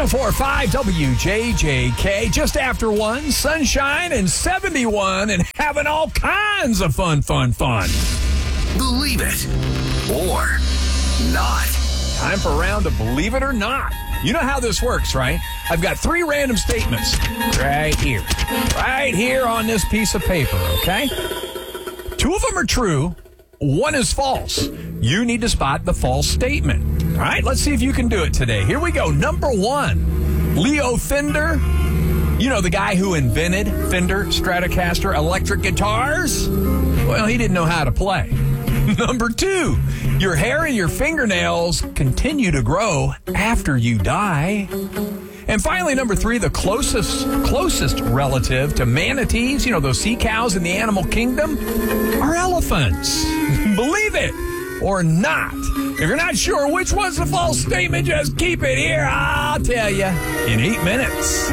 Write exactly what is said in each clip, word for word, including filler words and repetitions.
oh four point five W J J K, just after one, sunshine and seventy-one, and having all kinds of fun, fun, fun. Believe it or not. Time for a round of Believe It or Not. You know how this works, right? I've got three random statements right here. Right here on this piece of paper, okay? Two of them are true. One is false. You need to spot the false statement. All right, let's see if you can do it today. Here we go. Number one, Leo Fender. You know, the guy who invented Fender Stratocaster electric guitars? Well, he didn't know how to play. Number two, your hair and your fingernails continue to grow after you die. And finally, number three, the closest closest relative to manatees, you know, those sea cows in the animal kingdom, are elephants. Believe it or not. If you're not sure which one's the false statement, just keep it here. I'll tell you in eight minutes.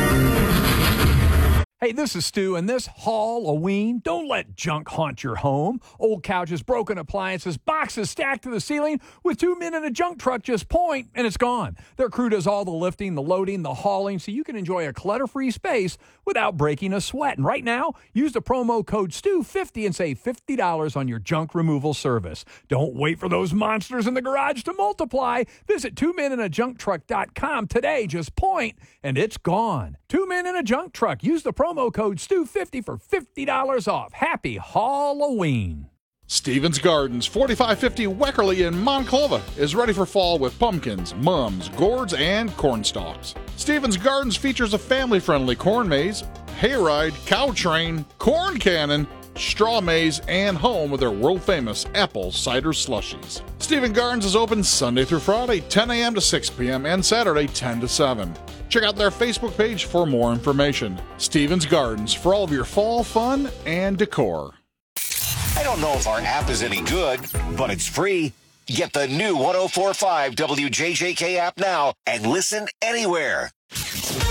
Hey, this is Stu, and this Halloween, don't let junk haunt your home. Old couches, broken appliances, boxes stacked to the ceiling. With two men in a junk truck, just point, and it's gone. Their crew does all the lifting, the loading, the hauling, so you can enjoy a clutter-free space without breaking a sweat. And right now, use the promo code Stu fifty and save fifty dollars on your junk removal service. Don't wait for those monsters in the garage to multiply. Visit two men in a junk truck dot com today. Just point, and it's gone. Two Men in a Junk Truck. Use the promo code Stu fifty for fifty dollars off. Happy Halloween. Stevens Gardens, forty-five fifty Weckerly in Monclova, is ready for fall with pumpkins, mums, gourds, and corn stalks. Stevens Gardens features a family-friendly corn maze, hayride, cow train, corn cannon, straw maze, and home with their world-famous apple cider slushies. Stevens Gardens is open Sunday through Friday, ten a.m. to six p.m., and Saturday, ten to seven. Check out their Facebook page for more information. Stevens Gardens, for all of your fall fun and decor. I don't know if our app is any good, but it's free. Get the new one oh four point five W J J K app now and listen anywhere.